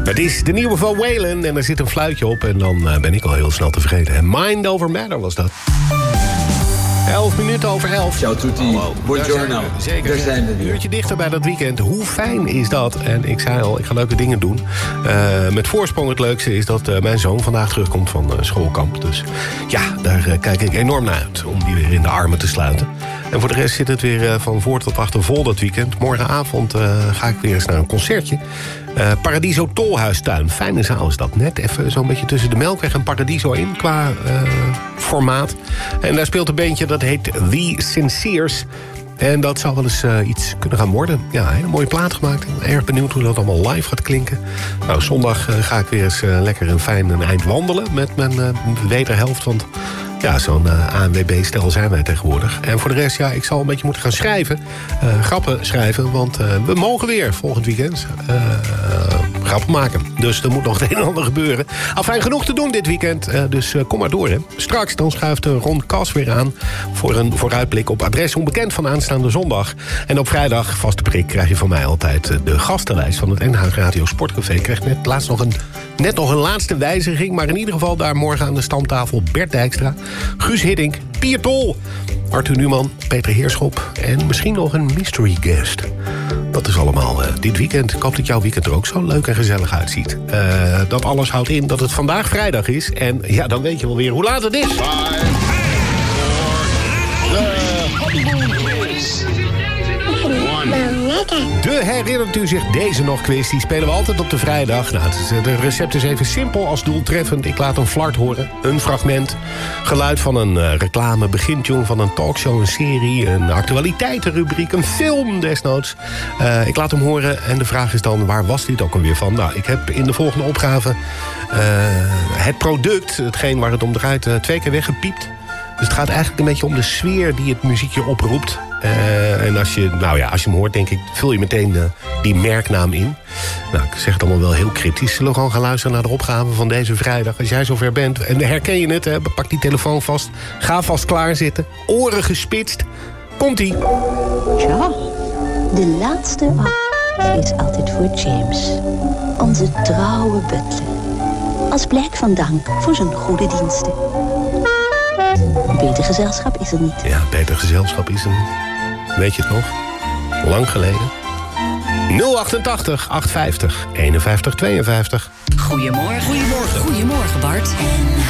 Het is de nieuwe van Waylon en er zit een fluitje op en dan ben ik al heel snel te vergeten. Mind Over Matter was dat. 11 minuten over 11. Ciao tutti, buongiorno. Zeker, daar zijn we een weer. uurtje dichter bij dat weekend. Hoe fijn is dat? En ik zei al, ik ga leuke dingen doen. Met voorsprong het leukste is dat mijn zoon vandaag terugkomt van schoolkamp. Dus ja, daar kijk ik enorm naar uit om die weer in de armen te sluiten. En voor de rest zit het weer van voor tot achter vol dat weekend. Morgenavond ga ik weer eens naar een concertje. Paradiso Tolhuistuin. Fijne zaal is dat. Net even zo'n beetje tussen de Melkweg en Paradiso in qua formaat. En daar speelt een bandje dat heet The Sinceres. En dat zou wel eens iets kunnen gaan worden. Ja, een hele mooie plaat gemaakt. Erg benieuwd hoe dat allemaal live gaat klinken. Nou, zondag ga ik weer eens lekker een eind wandelen met mijn wederhelft. Want ja, zo'n ANWB-stel zijn wij tegenwoordig. En voor de rest, ja, ik zal een beetje moeten gaan schrijven. Grappen schrijven, want we mogen weer volgend weekend grappen maken. Dus er moet nog het een en ander gebeuren. Fijn genoeg te doen dit weekend, dus kom maar door. Hè. Straks dan schuift Ron Kas weer aan voor een vooruitblik op adres onbekend van aanstaande zondag. En op vrijdag, vaste prik, krijg je van mij altijd de gastenlijst van het NH Radio Sportcafé. Ik kreeg net nog een laatste wijziging, maar in ieder geval daar morgen aan de stamtafel Bert Dijkstra, Guus Hiddink, Pier Tol, Arthur Numan, Peter Heerschop en misschien nog een mystery guest. Dat is allemaal dit weekend. Ik hoop dat jouw weekend er ook zo leuk en gezellig uitziet. Dat alles houdt in dat het vandaag vrijdag is. En ja, dan weet je wel weer hoe laat het is. De herinnert u zich deze nog quiz? Die spelen we altijd op de vrijdag. Nou, de recept is even simpel als doeltreffend. Ik laat een flart horen, een fragment, geluid van een reclame, begintune van een talkshow, een serie, een actualiteitenrubriek, een film desnoods. Ik laat hem horen en de vraag is dan, waar was dit ook alweer van? Nou, ik heb in de volgende opgave het product, hetgeen waar het om draait, 2 keer weggepiept. Dus het gaat eigenlijk een beetje om de sfeer die het muziekje oproept. En als je hem hoort, denk ik, vul je meteen die merknaam in. Nou, ik zeg het allemaal wel heel cryptisch. Zullen we gewoon gaan luisteren naar de opgave van deze vrijdag? Als jij zover bent, en herken je het, hè, pak die telefoon vast. Ga vast klaarzitten. Oren gespitst. Komt-ie. Tja, de laatste is altijd voor James. Onze trouwe butler. Als blijk van dank voor zijn goede diensten. Beter gezelschap is er niet. Ja, beter gezelschap is er niet. Weet je het nog? Lang geleden. 088 850 51 52. Goedemorgen. Goedemorgen. Goedemorgen, Bart.